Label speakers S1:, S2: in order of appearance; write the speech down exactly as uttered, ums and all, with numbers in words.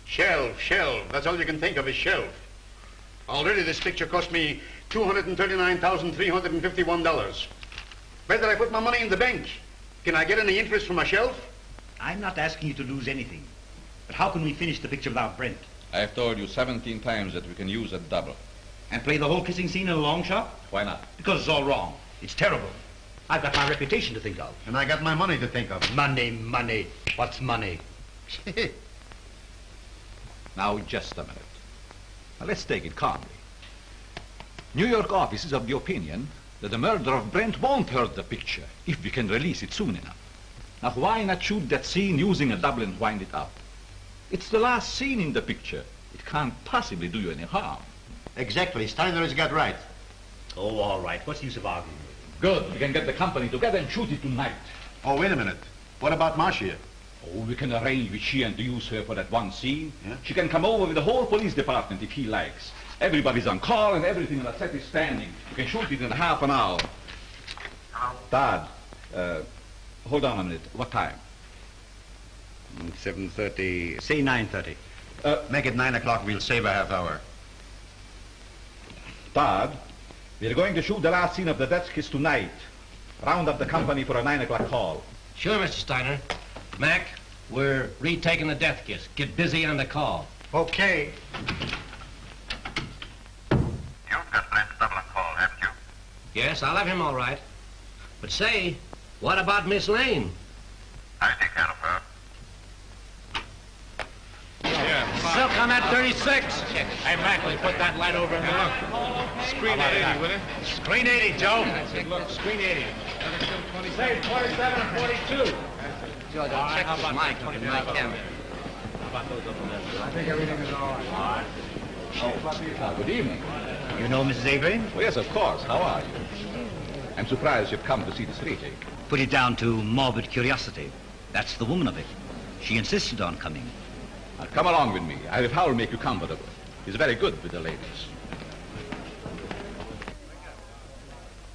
S1: Shelf, shelf. That's all you can think of is shelf. Already this picture cost me two hundred thirty-nine thousand three hundred fifty-one dollars. Where did I put my money in the bank? Can I get any interest from my shelf?
S2: I'm not asking you to lose anything. But how can we finish the picture without Brent?
S3: I have told you seventeen times that we can use a double.
S2: And play the whole kissing scene in a long shot?
S3: Why not?
S2: Because it's all wrong. It's terrible. I've got my reputation to think of.
S1: And I got my money to think of.
S2: Money, money. What's money?
S4: Now, just a minute. Now, let's take it calmly. New York office is of the opinion that the murder of Brent won't hurt the picture if we can release it soon enough. Now, why not shoot that scene using a double and wind it up? It's the last scene in the picture. It can't possibly do you any harm.
S1: Exactly. Steiner has got right.
S2: Oh, all right. What's the use of arguing?
S4: Good. We can get the company together and shoot it tonight.
S1: Oh, wait a minute. What about Marcia?
S4: Oh, we can arrange with she and to use her for that one scene.
S1: Yeah?
S4: She can come over with the whole police department if he likes. Everybody's on call and everything on the set is standing. You can shoot it in half an hour. Dad, uh, hold on a minute. What time?
S1: seven thirty.
S2: Say nine thirty.
S1: Uh, make it nine o'clock. We'll save a half hour.
S4: Dad, we're going to shoot the last scene of the death kiss tonight. Round up the company for a nine o'clock call.
S5: Sure, Mister Steiner. Mac, we're retaking the death kiss. Get busy on the call.
S1: Okay.
S6: You've got Brent's double call, haven't you?
S5: Yes, I'll have him all right. But say, what about Miss Lane?
S6: I'll take care of her.
S5: Silk on that thirty-six.
S7: Hey, Mac, will you put that light over in the look? Screen eighty, will you?
S5: Screen eighty, Joe.
S7: Look, screen eighty.
S5: Say twenty-seven and forty-two.
S7: George, I'll check this mic on my camera.
S5: I think everything is all right.
S4: Uh, good evening.
S2: You know Missus Avery?
S4: Well, yes, of course. How are you? I'm surprised you've come to see this retake.
S2: Put it down to morbid curiosity. That's the woman of it. She insisted on coming.
S4: Now, come along with me. I will make you comfortable. He's very good with the ladies.